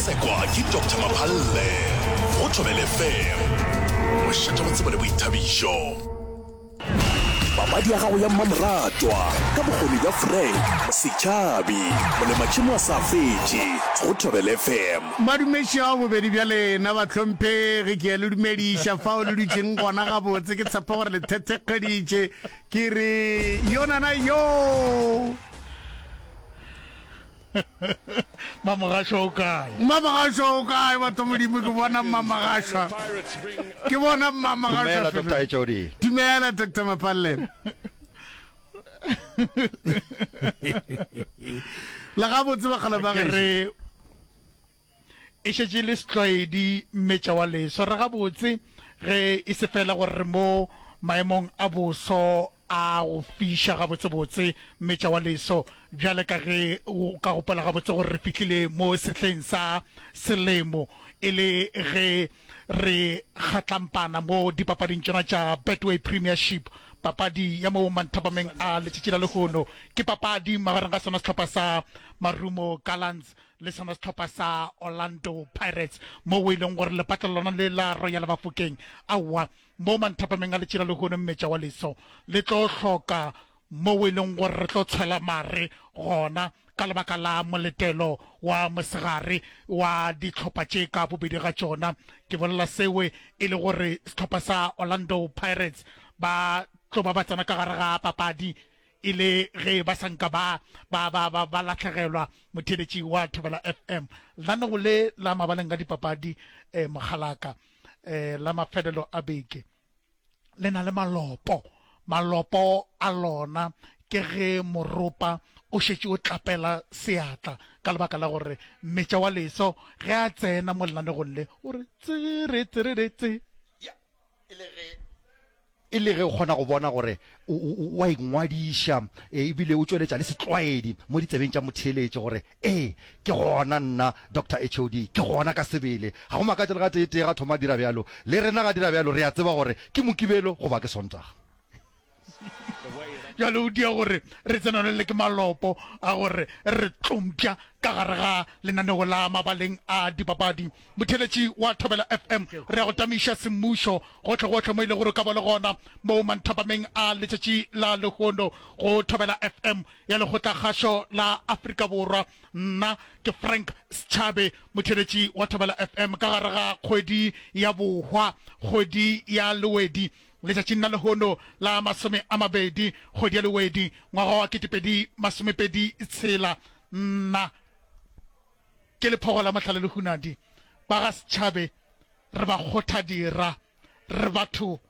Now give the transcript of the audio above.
sekwa ke Dr. Maphalle go Thobela FM mošate go tseba le boithabišo papadi ya gago ya mmamoratwa ka bokgoni bja Frank Setšhabi molematšhimo a sa fetše go Thobela FM madumeši a bobedi bja lena batlhomphege ke a le dumediša fao le dutšeng gona gabotse ke tshepa gore le thethekeditše ke re yonana yo Mamagasho o kae batho modimo ke bona mamagasha ke bona mamagasha Dr. Echodi dumela Dr. Maphalle la gabotse ba khala ba re e šetše le setlwaedi mmetša wa leso re gabotse ge e se fela gore mo maemong a boso a go fiša gabotsebotse mmetša wa leso bjale ka ge o ka gopola gabotse gore re fitlhile mo sehleng sa selemo e le ge re kgatlampana mo dipapading tšona tša Betway Premiership papadi ya mo manthapameng a letšatši la lehono ke papadi magareng ga sona sehlopha sa Marumo Gallants le sona sehlopha sa Orlando Pirates mo o e leng gore lepatla lona le la Royal Bafokeng aowa mo manthapameng a letšatši la lehono mmetša wa leso le tlo hloka mo o e leng gore re tlo tshwela mare gona ka lebaka la moletelo wa mosegare wa ditlhopha tše ka bobedi ga tšona ke bolela sewe e le gore sehlopha sa Orlando Pirates ba tlo ba tsena ka gare ga papadi e le ge ba sanka ba latlhegelwa motheletši wa Thobela FM lana go le la mabaleng ka dipapadi mogalaka la mafedelo a beke le na le malopo a lona ke ge moropa o šetše o tlapela seatla ka lebaka la gore mmetša wa leso ge a tsena mo lenanegong le o re tseretse e le ge o kgona go bona gore wa ingwadiša ebile o tšweletša le setlwaedi mo ditsebeng tša motheletši gore ke gona nna Dr. Echodi ke gona ka sebele ga go makatša le ga tee ga thoma dira bjalo le rena ga dira bjalo re a tseba gore ke mokibelo goba ke sontaga jalo o dia gore re tsenanele ke malopo a gore re tlompša ka gare ga lenaneo la mabaleng a dipapadi motheletši wa Thobela FM re a go tamiša semmušo gotlhe mo ile gore ka ba le gona mo manthapameng a letšatši la lehono go Thobela FM ya lekgotlakgašo la Afrika Borwa nna ke Frank Setšhabe motheletši wa Thobela FM ka gare ga kgwedi ya bohwa kgwedi ya lewedi letšatšing la lehono la 20 kgwedi ya lewedi ngwaga wa 2026 nna ke lephogo la matlhale le hunadi ba ga Setšhabe re ba kgothadira re batho